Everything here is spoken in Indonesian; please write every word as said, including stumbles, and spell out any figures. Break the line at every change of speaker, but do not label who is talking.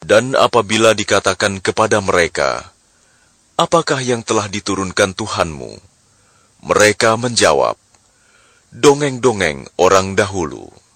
Dan apabila dikatakan kepada mereka, "Apakah yang telah diturunkan Tuhanmu?" Mereka menjawab, "Dongeng-dongeng orang dahulu."